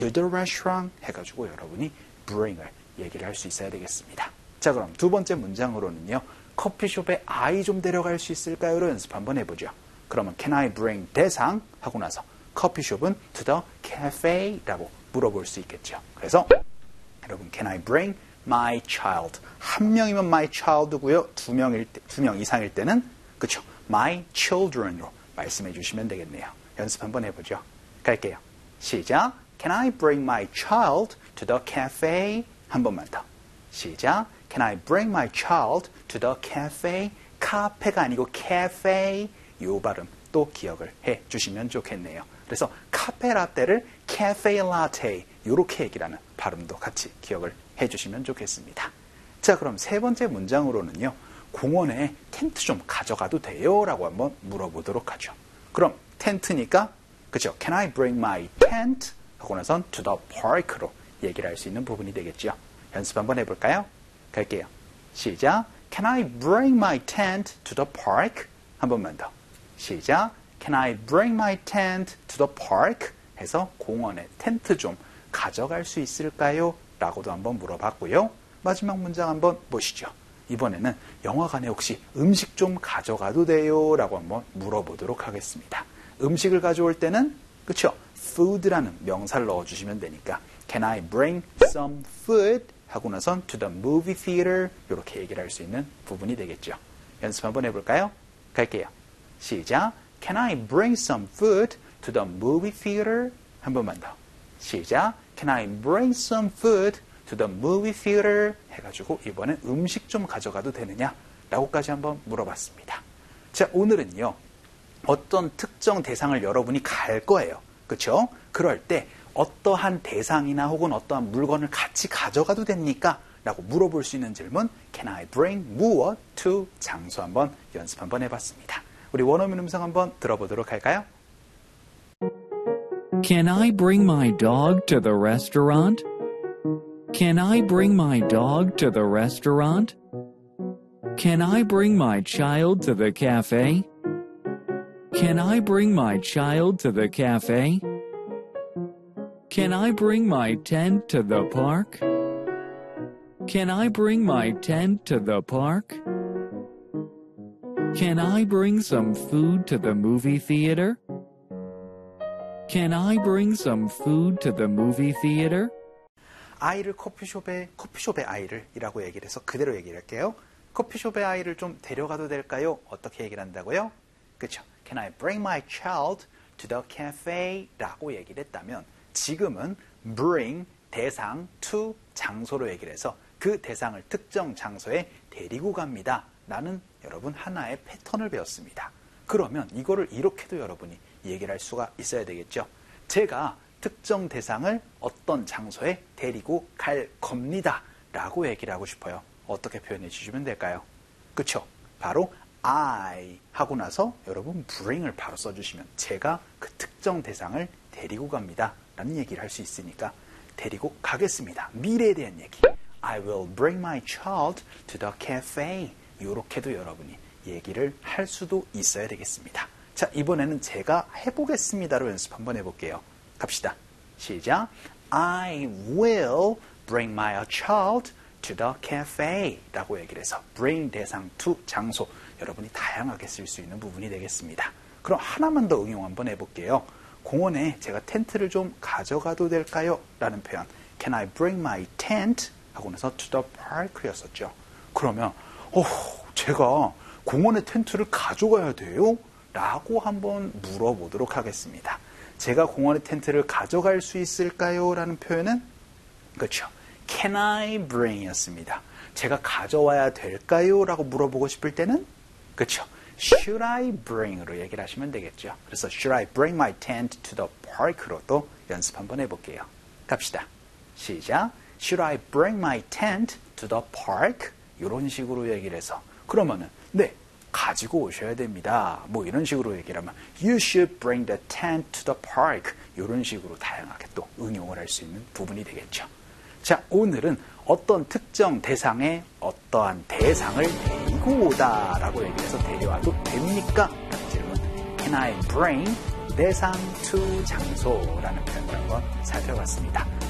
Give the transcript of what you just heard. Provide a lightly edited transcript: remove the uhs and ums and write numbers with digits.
to the restaurant 해가지고 여러분이 bring을 얘기를 할 수 있어야 되겠습니다. 자, 그럼 두 번째 문장으로는요. 커피숍에 I 좀 데려갈 수 있을까요?로 연습 한번 해보죠. 그러면 can I bring 대상 하고 나서 커피숍은 to the cafe라고 물어볼 수 있겠죠. 그래서 여러분 can I bring my child 한 명이면 my child고요. 두 명 이상일 때는 그쵸 my children으로 말씀해 주시면 되겠네요. 연습 한번 해보죠. 갈게요. 시작. Can I bring my child to the cafe? 한 번만 더. 시작. Can I bring my child to the cafe? 카페가 아니고 cafe. 요 발음 또 기억을 해 주시면 좋겠네요. 그래서 카페 라떼를 cafe latte 요렇게 얘기를 하는 발음도 같이 기억을 해 주시면 좋겠습니다. 자, 그럼 세 번째 문장으로는요. 공원에 텐트 좀 가져가도 돼요? 라고 한번 물어보도록 하죠. 그럼 텐트니까 그죠? Can I bring my tent? 하고 나선 to the park로 얘기를 할 수 있는 부분이 되겠죠. 연습 한번 해볼까요? 갈게요. 시작. Can I bring my tent to the park? 한 번만 더. 시작. Can I bring my tent to the park? 해서 공원에 텐트 좀 가져갈 수 있을까요? 라고도 한번 물어봤고요. 마지막 문장 한번 보시죠. 이번에는 영화관에 혹시 음식 좀 가져가도 돼요? 라고 한번 물어보도록 하겠습니다. 음식을 가져올 때는 그쵸? food라는 명사를 넣어주시면 되니까 Can I bring some food? 하고 나선 to the movie theater 이렇게 얘기를 할 수 있는 부분이 되겠죠. 연습 한번 해볼까요? 갈게요. 시작. Can I bring some food to the movie theater? 한 번만 더. 시작. Can I bring some food to the movie theater? 해가지고 이번엔 음식 좀 가져가도 되느냐? 라고까지 한번 물어봤습니다. 자, 오늘은요. 어떤 특정 대상을 여러분이 갈 거예요. 그렇죠? 그럴 때 어떠한 대상이나 혹은 어떠한 물건을 같이 가져가도 됩니까? 라고 물어볼 수 있는 질문 Can I bring 무엇 to 장소 한번 연습 한번 해봤습니다. 우리 원어민 음성 한번 들어보도록 할까요? Can I bring my dog to the restaurant? Can I bring my dog to the restaurant? Can I bring my child to the cafe? Can I bring my child to the cafe? Can I bring my tent to the park? Can I bring my tent to the park? Can I bring some food to the movie theater? Can I bring some food to the movie theater? 아이를 커피숍의 아이를 이라고 얘기를 해서 그대로 얘기를 할게요. 커피숍의 아이를 좀 데려가도 될까요? 어떻게 얘기를 한다고요? 그렇죠. Can I bring my child to the cafe? 라고 얘기를 했다면 지금은 bring 대상 to 장소로 얘기를 해서 그 대상을 특정 장소에 데리고 갑니다. 라는 여러분 하나의 패턴을 배웠습니다. 그러면 이거를 이렇게도 여러분이 얘기를 할 수가 있어야 되겠죠. 제가 특정 대상을 어떤 장소에 데리고 갈 겁니다. 라고 얘기를 하고 싶어요. 어떻게 표현해 주시면 될까요? 그쵸? 바로 I 하고 나서 여러분 bring을 바로 써주시면 제가 그 특정 대상을 데리고 갑니다. 라는 얘기를 할 수 있으니까 데리고 가겠습니다. 미래에 대한 얘기. I will bring my child to the cafe. 이렇게도 여러분이 얘기를 할 수도 있어야 되겠습니다. 자, 이번에는 제가 해보겠습니다로 연습 한번 해볼게요. 갑시다. 시작. I will bring my child to the cafe 라고 얘기를 해서 bring 대상 to 장소 여러분이 다양하게 쓸 수 있는 부분이 되겠습니다. 그럼 하나만 더 응용 한번 해볼게요. 공원에 제가 텐트를 좀 가져가도 될까요? 라는 표현 Can I bring my tent? 하고 나서 to the park 였었죠. 그러면 제가 공원에 텐트를 가져가야 돼요? 라고 한번 물어보도록 하겠습니다. 제가 공원에 텐트를 가져갈 수 있을까요? 라는 표현은 그렇죠. Can I bring 였습니다. 제가 가져와야 될까요? 라고 물어보고 싶을 때는 그렇죠. Should I bring으로 얘기를 하시면 되겠죠. 그래서 Should I bring my tent to the park로도 연습 한번 해볼게요. 갑시다. 시작. Should I bring my tent to the park? 이런 식으로 얘기를 해서 그러면은 네. 가지고 오셔야 됩니다. 뭐 이런 식으로 얘기를 하면 You should bring the tent to the park. 이런 식으로 다양하게 또 응용을 할 수 있는 부분이 되겠죠. 자, 오늘은 어떤 특정 대상에 어떠한 대상을 데리고 오다라고 얘기해서 데려와도 됩니까? 라는 질문. Can I bring 대상 to 장소라는 표현을 한번 살펴봤습니다.